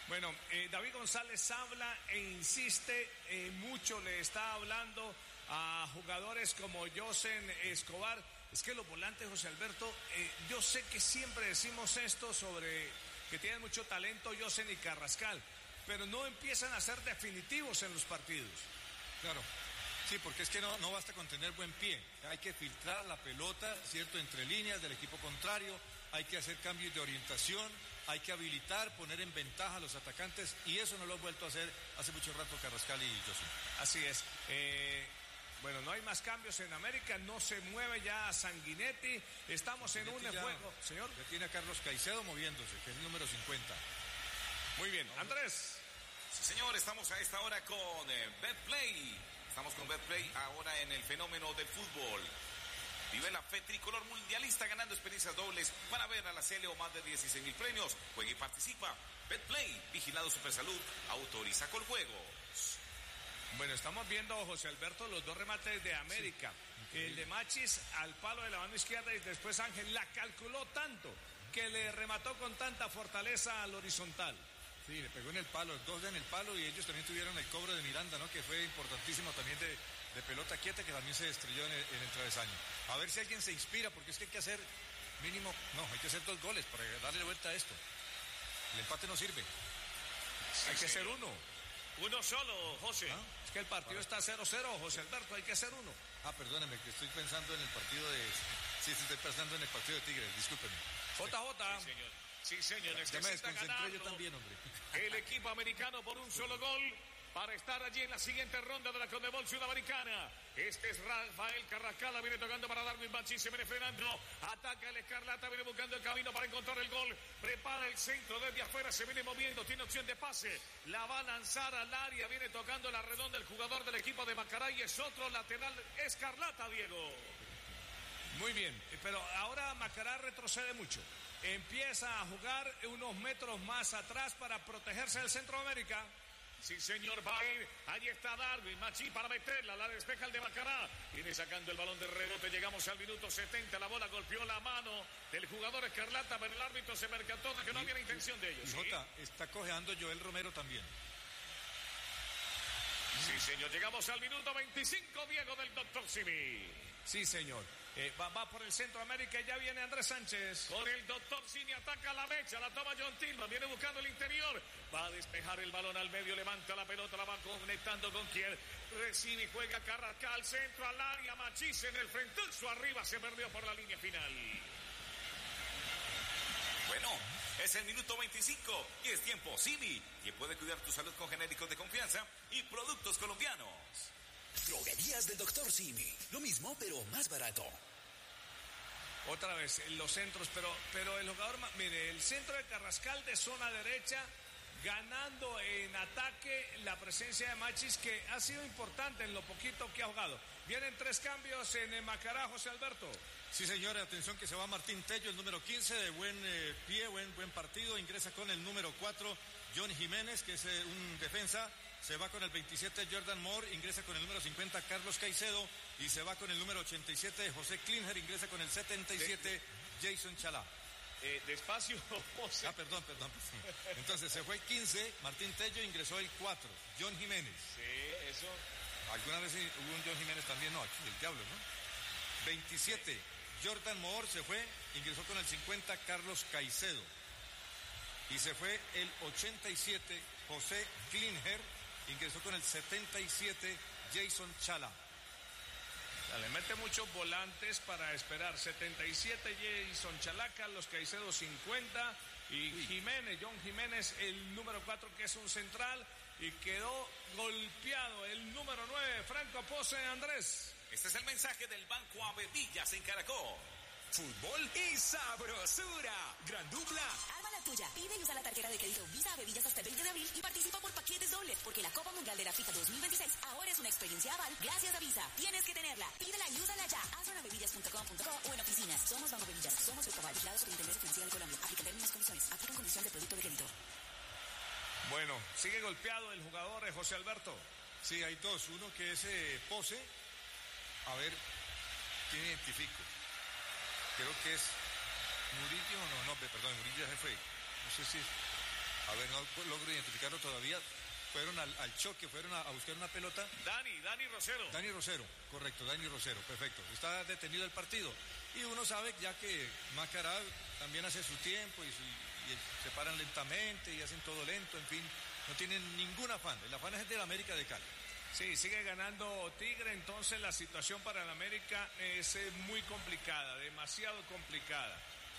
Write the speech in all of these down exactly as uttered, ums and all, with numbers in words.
Bueno, eh, David González habla e insiste, eh, mucho le está hablando a jugadores como Yosen Escobar. Es que los volantes, José Alberto, eh, yo sé que siempre decimos esto sobre que tienen mucho talento Yosen y Carrascal, pero no empiezan a ser definitivos en los partidos. Claro. Sí, porque es que no, no basta con tener buen pie, hay que filtrar la pelota, ¿cierto?, entre líneas del equipo contrario, hay que hacer cambios de orientación, hay que habilitar, poner en ventaja a los atacantes, y eso no lo han vuelto a hacer hace mucho rato Carrascal y Yosen. Así es. Eh, bueno, no hay más cambios en América, no se mueve ya Sanguinetti, estamos en un ya, juego. Señor. Ya tiene a Carlos Caicedo moviéndose, que es el número cincuenta. Muy bien, Andrés. Sí, señor, estamos a esta hora con eh, Betplay. Estamos con Betplay ahora en el fenómeno del fútbol. Vive la fe tricolor mundialista ganando experiencias dobles para ver a la Cele o más de dieciséis mil premios. Juega y participa. Betplay, vigilado Supersalud, autoriza con juegos. Bueno, estamos viendo, José Alberto, los dos remates de América. Sí, el de Machis al palo de la mano izquierda y después Ángel la calculó tanto que le remató con tanta fortaleza al horizontal. Sí, le pegó en el palo, dos en el palo, y ellos también tuvieron el cobro de Miranda, ¿no?, que fue importantísimo también de, de pelota quieta, que también se estrelló en el, en el travesaño. A ver si alguien se inspira, porque es que hay que hacer mínimo, no, hay que hacer dos goles para darle vuelta a esto. El empate no sirve. Sí, hay que hacer uno. Uno solo, José. ¿Ah? Es que el partido para. está cero cero, José Alberto, hay que hacer uno. Ah, perdóneme, que estoy pensando en el partido de... Sí, sí, estoy pensando en el partido de Tigres, discúlpeme. J J. Sí, señor. Sí, señor, ya me desconcentré yo también, hombre. El equipo americano por un solo gol para estar allí en la siguiente ronda de la Conmebol Sudamericana. Este es Rafael Carrascal, viene tocando para Darwin Machís, se viene frenando, ataca el Escarlata, viene buscando el camino para encontrar el gol, prepara el centro desde afuera, se viene moviendo, tiene opción de pase, la va a lanzar al área, viene tocando la redonda el jugador del equipo de Macará y es otro lateral Escarlata, Diego. Muy bien, pero ahora Macará retrocede mucho. Empieza a jugar unos metros más atrás para protegerse del Centroamérica. Sí, señor, va a ir. Ahí está Darwin Machí para meterla. La despeja el de Macará. Viene sacando el balón de rebote. Llegamos al minuto setenta. La bola golpeó la mano del jugador Escarlata, pero el árbitro se percató de que no había la intención de ellos. Y Jota, ¿sí? Está cojeando Joel Romero también. Sí, señor. Llegamos al minuto veinticinco, Diego, del doctor Simi. Sí, señor. Eh, va, va por el Centroamérica y ya viene Andrés Sánchez. Con el doctor Simi ataca la mecha, la toma John Tillman, viene buscando el interior. Va a despejar el balón al medio, levanta la pelota, la va conectando con quien recibe y juega Carrascal, centro al área, Machís en el frentazo arriba, se perdió por la línea final. Bueno, es el minuto veinticinco y es tiempo Simi, quien puede cuidar tu salud con genéricos de confianza y productos colombianos. Droguerías del doctor Simi. Lo mismo, pero más barato. Otra vez, en los centros, pero, pero el jugador, mire, el centro de Carrascal de zona derecha, ganando en ataque la presencia de Machís, que ha sido importante en lo poquito que ha jugado. Vienen tres cambios en el Macará, José Alberto. Sí, señora, atención que se va Martín Tello, el número quince, de buen eh, pie, buen, buen partido. Ingresa con el número cuatro, John Jiménez, que es eh, un defensa. Se va con el veintisiete, Jordan Moore. Ingresa con el número cincuenta, Carlos Caicedo. Y se va con el número ochenta y siete, José Klinger. Ingresa con el setenta y siete, Jason Chalá. Eh, despacio, José. Ah, perdón, perdón. Entonces se fue el quince, Martín Tello, ingresó el cuatro, John Jiménez. Sí, eso. ¿Alguna vez hubo un John Jiménez también? No, aquí, el diablo, ¿no? veintisiete, sí. Jordan Moore se fue, ingresó con el cincuenta, Carlos Caicedo. Y se fue el ochenta y siete, José Klinger, ingresó con el setenta y siete, Jason Chalá. Le mete muchos volantes para esperar. setenta y siete Jason Chalaca, los Caicedo cincuenta y Uy. Jiménez, John Jiménez, el número cuatro, que es un central, y quedó golpeado el número nueve, Franco Pose. Andrés. Este es el mensaje del Banco Avevillas en Caracol. Fútbol y sabrosura. Gran dupla. Arma la tuya. Pide y usa la tarjeta de crédito Visa Bebillas hasta el veinte de abril y participa por paquetes dobles, porque la Copa Mundial de la FIFA dos mil veintiséis ahora es una experiencia aval gracias a Visa. Tienes que tenerla. Pídela y úsala ya. Hazlo en bebillas punto com punto co o en oficinas. Somos Banco Bebillas. Somos Grupo Aval, vigilado por Superintendencia Financiera de Colombia. Aplica términos y condiciones. Aplican condición de producto de crédito. Bueno, sigue golpeado el jugador de José Alberto. Sí, hay dos. Uno que es eh, Pose. A ver, ¿quién identifico? Creo que es Murillo, no, no, perdón, Murillo ya se fue. No sé si es... A ver, no logro identificarlo todavía. Fueron al, al choque, fueron a, a buscar una pelota. Dani, Dani Rosero. Dani Rosero, correcto, Dani Rosero, perfecto. Está detenido el partido. Y uno sabe ya que Macará también hace su tiempo y, su, y se paran lentamente y hacen todo lento, en fin, no tienen ningún afán. El afán es el del América de Cali. Sí, sigue ganando Tigre, entonces la situación para el América es eh, muy complicada, demasiado complicada.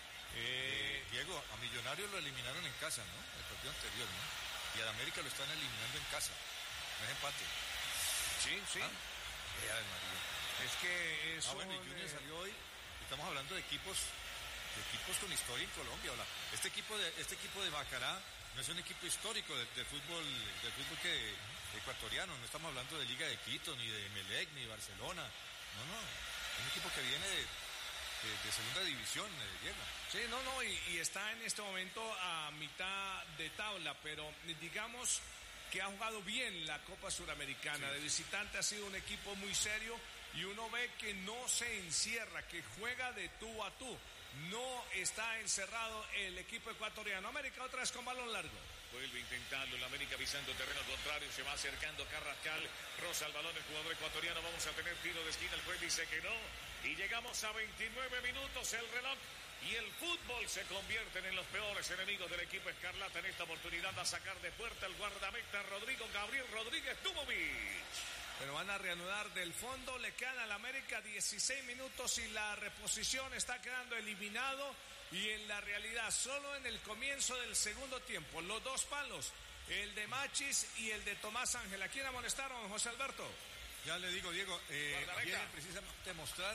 Eh, Diego, a Millonarios lo eliminaron en casa, ¿no? El partido anterior, ¿no? Y al América lo están eliminando en casa. No es empate. Sí, sí. ¿Ah? Eh, Ave María. Es que es Ah, bueno, y un, Junior eh, salió hoy. Estamos hablando de equipos, de equipos con historia en Colombia. Hola. Este equipo de, este equipo de Macará no es un equipo histórico del de fútbol, del fútbol que, ecuatoriano. No estamos hablando de Liga de Quito, ni de Emelec, ni de Barcelona. No, no. Es un equipo que viene de, de, de segunda división, de Diego. Sí, no, no, y, y está en este momento a mitad de tabla, pero digamos que ha jugado bien la Copa Suramericana. Sí. De visitante ha sido un equipo muy serio y uno ve que no se encierra, que juega de tú a tú. No está encerrado el equipo ecuatoriano. América otra vez con balón largo. Vuelve a intentarlo, el América pisando terreno contrario, se va acercando Carrascal, roza el balón el jugador ecuatoriano, vamos a tener tiro de esquina, el juez dice que no, y llegamos a veintinueve minutos, el reloj y el fútbol se convierten en los peores enemigos del equipo escarlata en esta oportunidad a sacar de puerta el guardameta Rodrigo Gabriel Rodríguez Dumovic. Pero van a reanudar del fondo, le quedan al América dieciséis minutos y la reposición está quedando eliminado y en la realidad solo en el comienzo del segundo tiempo, los dos palos, el de Machis y el de Tomás Ángel. ¿A quién amonestaron, José Alberto? Ya le digo, Diego, eh, viene precisamente mostrar,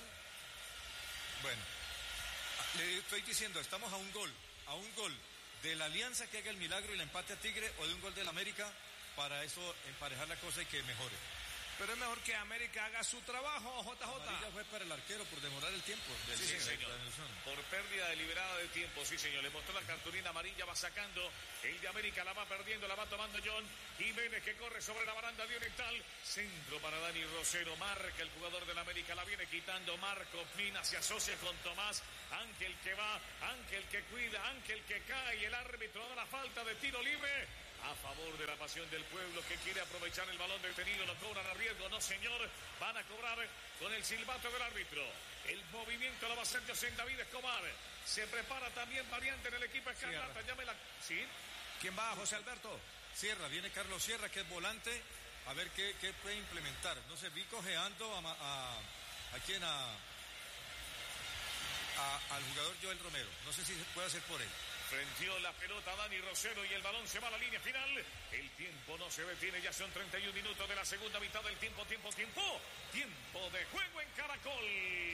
bueno, le estoy diciendo, estamos a un gol, a un gol de la Alianza que haga el milagro y el empate a Tigre o de un gol del América para eso emparejar la cosa y que mejore. Pero es mejor que América haga su trabajo, J J. Amarilla fue para el arquero por demorar el tiempo. Del sí, sí, señor. Por pérdida deliberada de tiempo, sí, señor. Le mostró la cartulina amarilla, va sacando. El de América la va perdiendo, la va tomando John Jiménez, que corre sobre la baranda de oriental. Centro para Dani Rosero. Marca el jugador del América, la viene quitando. Marco Mina se asocia con Tomás. Ángel que va, Ángel que cuida, Ángel que cae. Y el árbitro da la falta de tiro libre a favor de la pasión del pueblo que quiere aprovechar el balón detenido. Lo cobran a riesgo, no señor, van a cobrar con el silbato del árbitro. El movimiento lo va a hacer José David Escobar. Se prepara también variante en el equipo escarlata. Llámela. ¿Sí? ¿Quién va, José Alberto? Sierra, viene Carlos Sierra, que es volante, a ver qué, qué puede implementar. No sé, vi cojeando a, a, a quién, a, a, al jugador Joel Romero. No sé si se puede hacer por él. Frenteó la pelota Dani Rosero y el balón se va a la línea final. El tiempo no se detiene, ya son treinta y un minutos de la segunda mitad del tiempo, tiempo, tiempo. Tiempo de juego en Caracol.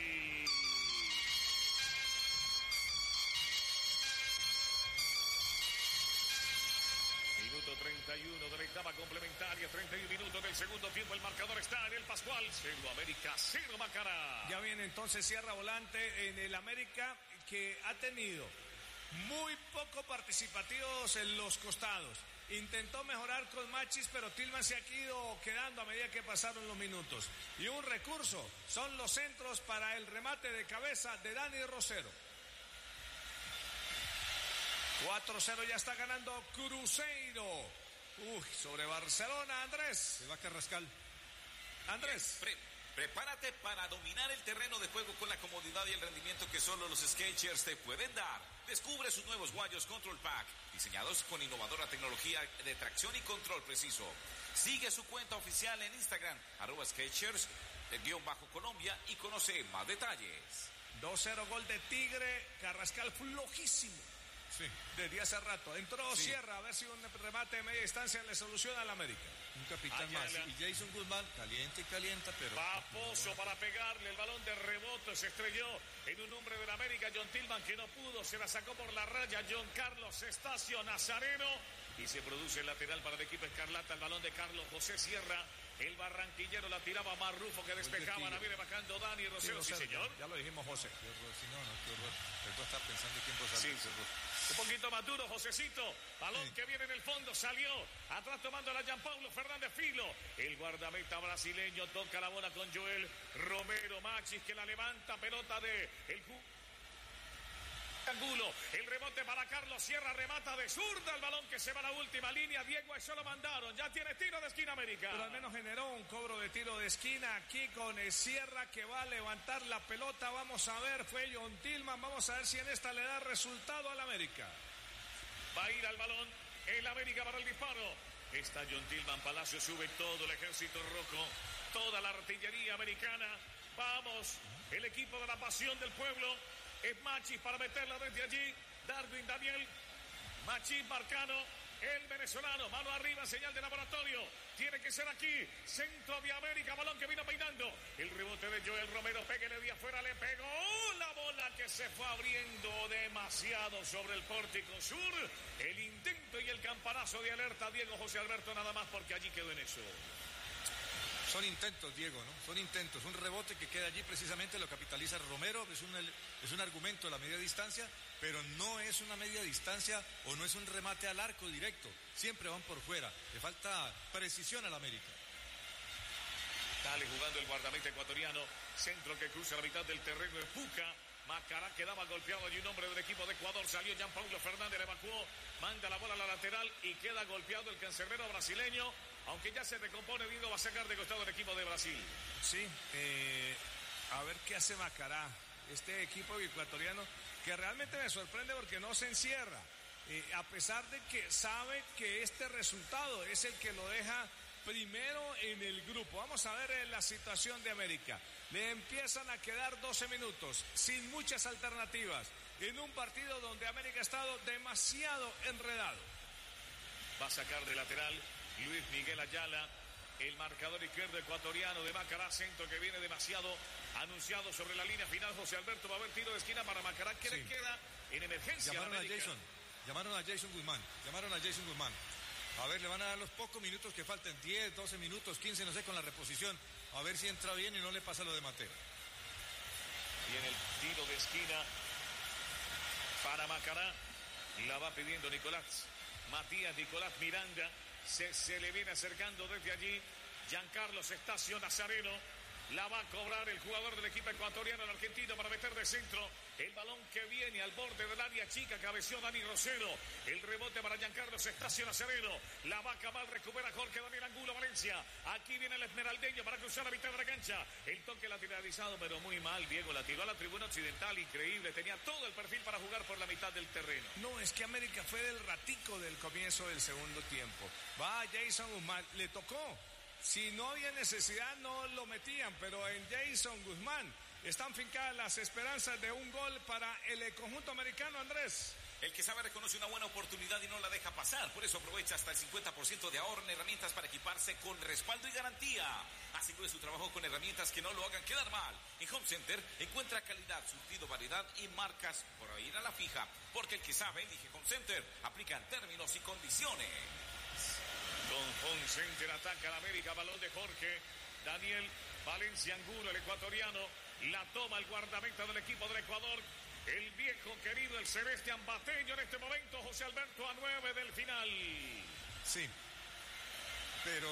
Minuto treinta y uno de la etapa complementaria, treinta y un minutos del segundo tiempo. El marcador está en el Pascual. Cero América, cero Macará. Ya viene entonces Sierra volante en el América, que ha tenido muy poco participativos en los costados. Intentó mejorar con Machis, pero Tillman se ha ido quedando a medida que pasaron los minutos. Y un recurso son los centros para el remate de cabeza de Dani Rosero. cuatro cero ya está ganando Cruzeiro. Uy, sobre Barcelona, Andrés. Se va Carrascal. Andrés. Pre prepárate para dominar el terreno de juego con la comodidad y el rendimiento que solo los Skechers te pueden dar. Descubre sus nuevos guayos Control Pack, diseñados con innovadora tecnología de tracción y control preciso. Sigue su cuenta oficial en Instagram, arroba Skechers, guión bajo Colombia, y conoce más detalles. dos cero gol de Tigre, Carrascal flojísimo. Sí. Desde hace rato. Entró sí. Sierra a ver si un remate de media distancia le soluciona al América. Un capitán más. Y Jason Guzmán, caliente y calienta, pero... Va Pozo para pegarle el balón de rebote. Se estrelló en un hombre del América, John Tillman, que no pudo. Se la sacó por la raya John Carlos Estacio Nazareno. Y se produce el lateral para el equipo escarlata. El balón de Carlos José Sierra. El barranquillero la tiraba más Rufo, que despejaba. La viene bajando Dani Rosero. Sí, sí, señor. Ya lo dijimos, José. Qué horror, sí, no, no, qué horror. Pero tú estás pensando quién puede salir. Sí, sí. Un poquito más duro, Josecito. Balón sí. que viene en el fondo, salió. Atrás tomando la Jean Paulo Fernández Filo. El guardameta brasileño toca la bola con Joel Romero. Machis que la levanta, pelota de el Angulo, el rebote para Carlos Sierra, remata de zurda el balón que se va a la última línea. Diego, eso lo mandaron, ya tiene tiro de esquina América. Pero al menos generó un cobro de tiro de esquina aquí con el Sierra que va a levantar la pelota. Vamos a ver, fue John Tillman, vamos a ver si en esta le da resultado al América. Va a ir al balón el América para el disparo. Está John Tillman, Palacio sube todo el ejército rojo, toda la artillería americana. Vamos, el equipo de la pasión del pueblo. Es Machis para meterla desde allí. Darwin Daniel. Machis Marcano. El venezolano. Mano arriba, señal de laboratorio. Tiene que ser aquí. Centro de América. Balón que vino peinando. El rebote de Joel Romero. Péguele de afuera. Le pegó la bola que se fue abriendo demasiado sobre el pórtico sur. El intento y el campanazo de alerta. Diego José Alberto nada más porque allí quedó en eso. Son intentos, Diego, ¿no? Son intentos. Un rebote que queda allí precisamente lo capitaliza Romero. Es un, es un argumento de la media distancia, pero no es una media distancia o no es un remate al arco directo. Siempre van por fuera. Le falta precisión al América. Dale jugando el guardameta ecuatoriano. Centro que cruza la mitad del terreno. Empuja. Macará quedaba golpeado allí un hombre del equipo de Ecuador. Salió Jean Paulo Fernández, le evacuó. Manda la bola a la lateral y queda golpeado el cancerbero brasileño. Aunque ya se recompone, Diego va a sacar de costado el equipo de Brasil. Sí, eh, a ver qué hace Macará. Este equipo ecuatoriano que realmente me sorprende porque no se encierra. Eh, a pesar de que sabe que este resultado es el que lo deja primero en el grupo. Vamos a ver la situación de América. Le empiezan a quedar doce minutos sin muchas alternativas en un partido donde América ha estado demasiado enredado. Va a sacar de lateral Luis Miguel Ayala, el marcador izquierdo ecuatoriano de Macará. Centro que viene demasiado anunciado sobre la línea final. José Alberto va a haber tiro de esquina para Macará. ¿Qué sí. le queda en emergencia? Llamaron a, a Jason, llamaron a Jason Guzmán, llamaron a Jason Guzmán. A ver, le van a dar los pocos minutos que faltan, diez, doce minutos, quince, no sé, con la reposición. A ver si entra bien y no le pasa lo de Mateo. Y en el tiro de esquina para Macará, la va pidiendo Nicolás. Matías Nicolás Miranda, se, se le viene acercando desde allí. Giancarlo Estacio Nazareno, la va a cobrar el jugador del equipo ecuatoriano, el argentino, para meter de centro. El balón que viene al borde del área chica, cabeció Dani Rosero. El rebote para Giancarlo Estacio Nazareno. La va a acabar, recupera Jorge Daniel Angulo Valencia. Aquí viene el esmeraldeño para cruzar la mitad de la cancha. El toque lateralizado, pero muy mal. Diego la tiró a la tribuna occidental, increíble. Tenía todo el perfil para jugar por la mitad del terreno. No, es que América fue del ratico del comienzo del segundo tiempo. Va Jason Guzmán, le tocó. Si no había necesidad no lo metían, pero en Jason Guzmán están fincadas las esperanzas de un gol para el conjunto americano, Andrés. El que sabe reconoce una buena oportunidad y no la deja pasar. Por eso aprovecha hasta el cincuenta por ciento de ahorro en herramientas para equiparse con respaldo y garantía. Asegure su trabajo con herramientas que no lo hagan quedar mal. En Home Center encuentra calidad, surtido, variedad y marcas por ir a la fija. Porque el que sabe elige Home Center. Aplican términos y condiciones. Con Home Center ataca la América, balón de Jorge Daniel Valencia Angulo, el ecuatoriano. La toma el guardameta del equipo del Ecuador. El viejo querido, el celeste ambateño en este momento, José Alberto, a nueve del final. Sí, pero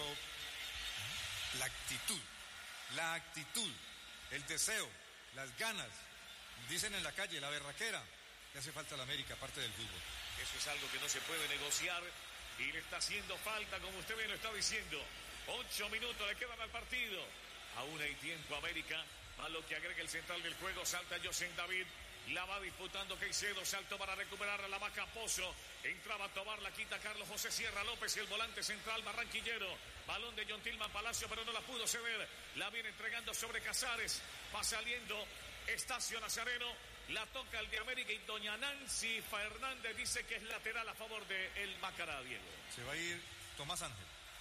la actitud, la actitud, el deseo, las ganas, dicen en la calle, la berraquera, que hace falta a la América, aparte del fútbol. Eso es algo que no se puede negociar y le está haciendo falta, como usted bien lo está diciendo. Ocho minutos le quedan al partido. Aún hay tiempo, América, a lo que agrega el central del juego. Salta José David. La va disputando Caicedo, salto para recuperar a la vaca Pozo. Entraba a tomar, la quita Carlos José Sierra López y el volante central barranquillero. Balón de John Tillman Palacio, pero no la pudo ceder. La viene entregando sobre Casares. Va saliendo Estacio Nazareno. La toca el de América y doña Nancy Fernández dice que es lateral a favor de el Macará, Diego. Se va a ir Tomás Ángel.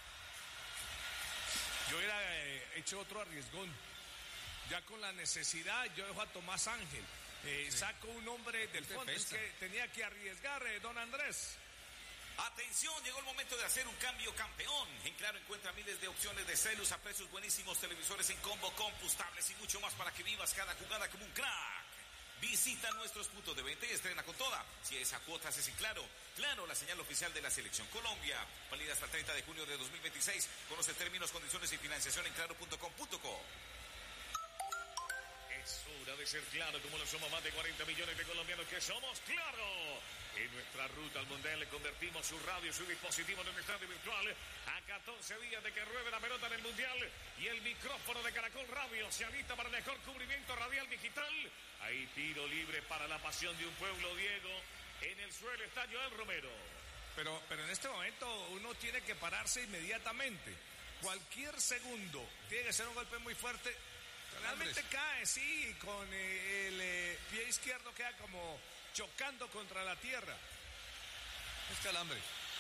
Yo hubiera eh, hecho otro arriesgón. Ya con la necesidad, yo dejo a Tomás Ángel. Eh, sí. Saco un hombre del fondo que tenía que arriesgar, eh, don Andrés. Atención, llegó el momento de hacer un cambio campeón. En Claro encuentra miles de opciones de celus a precios buenísimos, televisores en combo, compus, tablets y mucho más para que vivas cada jugada como un crack. Visita nuestros puntos de venta y estrena con toda. Si es a cuotas es en Claro. Claro, la señal oficial de la Selección Colombia. Válida hasta el treinta de junio de dos mil veintiséis. Conoce términos, condiciones y financiación en claro punto com punto co. Es hora de ser claro, como lo somos más de cuarenta millones de colombianos que somos claro. En nuestra ruta al mundial le convertimos su radio, su dispositivo en un estadio virtual a catorce días de que ruede la pelota en el mundial y el micrófono de Caracol Radio se alista para el mejor cubrimiento radial digital. Hay tiro libre para la pasión de un pueblo, Diego. En el suelo está Joel Romero. Pero, pero en este momento uno tiene que pararse inmediatamente. Cualquier segundo tiene que ser un golpe muy fuerte. Realmente cae, sí, con eh, el eh, pie izquierdo queda como chocando contra la tierra. Es calambre.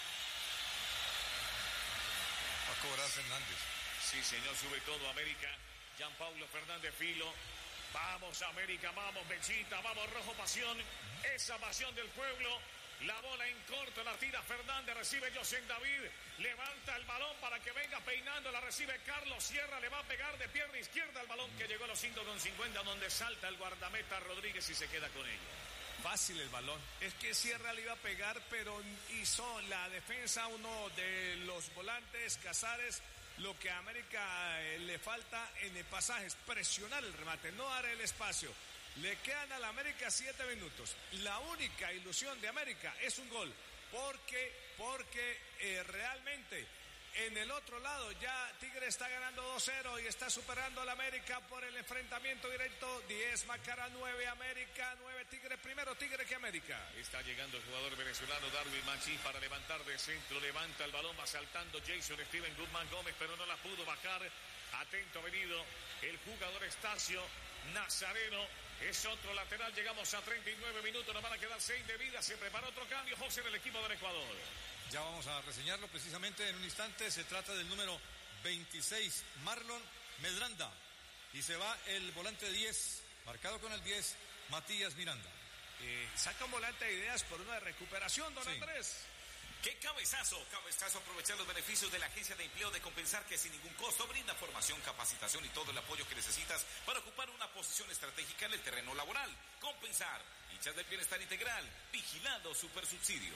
Va a cobrar Fernández. Sí, señor, sube todo América. Gianpaulo Fernández Filo. Vamos América, vamos Bechita, vamos Rojo Pasión. Esa pasión del pueblo. La bola en corto, la tira Fernández, recibe José David, levanta el balón para que venga peinando, la recibe Carlos Sierra, le va a pegar de pierna izquierda al balón que llegó a los cinco con cincuenta, donde salta el guardameta Rodríguez y se queda con ella. Fácil el balón. Es que Sierra le iba a pegar, pero hizo la defensa uno de los volantes, Casares. Lo que a América eh, le falta en el pasaje es presionar el remate, no dar el espacio. Le quedan al América siete minutos. La única ilusión de América es un gol. Porque, porque eh, realmente en el otro lado ya Tigre está ganando dos cero y está superando al América por el enfrentamiento directo. diez Macara, nueve América, nueve Tigre. Primero Tigre que América. Está llegando el jugador venezolano Darwin Machís para levantar de centro. Levanta el balón, va saltando Jason Steven Guzmán Gómez, pero no la pudo bajar. Atento ha venido el jugador Estacio Nazareno. Es otro lateral, llegamos a treinta y nueve minutos, nos van a quedar seis de vida, se prepara otro cambio, José, en el equipo del Ecuador. Ya vamos a reseñarlo precisamente en un instante, se trata del número veintiséis, Marlon Medranda, y se va el volante diez, marcado con el diez, Matías Miranda. Eh, saca un volante de ideas por una de recuperación, don sí. Andrés. ¡Qué cabezazo! Cabezazo, aprovechar los beneficios de la Agencia de Empleo de Compensar, que sin ningún costo brinda formación, capacitación y todo el apoyo que necesitas para ocupar una posición estratégica en el terreno laboral. Compensar, hinchas del bienestar integral, vigilando supersubsidio.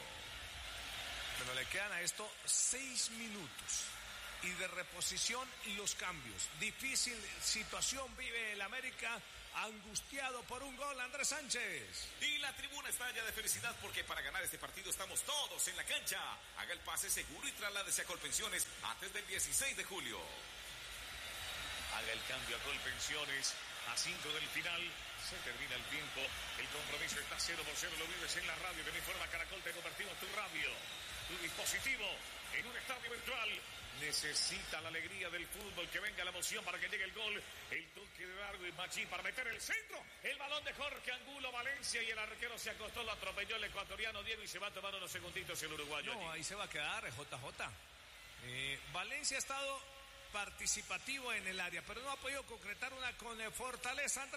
Pero le quedan a esto seis minutos. Y de reposición y los cambios. Difícil situación vive el América, angustiado por un gol, Andrés Sánchez. Y la tribuna estalla de felicidad porque para ganar este partido estamos todos en la cancha. Haga el pase seguro y trasládese a Colpensiones antes del dieciséis de julio. Haga el cambio a Colpensiones a cinco del final. Se termina el tiempo. El compromiso está cero por cero. Lo vives en la radio. De mi forma Caracol te convertimos tu radio, tu dispositivo en un estadio virtual. Necesita la alegría del fútbol, que venga la emoción para que llegue el gol. El toque de Darwin Machín para meter el centro. El balón de Jorge Angulo Valencia y el arquero se acostó, lo atropelló el ecuatoriano Diego y se va a tomar unos segunditos el uruguayo. No, allí. ahí se va a quedar J J. Eh, Valencia ha estado participativo en el área, pero no ha podido concretar una con fortaleza, Andrés.